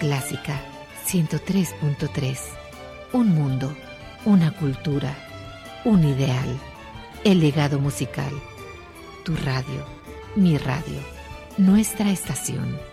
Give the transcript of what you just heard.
Clásica 103.3. Un mundo, una cultura, un ideal. El legado musical. Tu radio, mi radio, nuestra estación.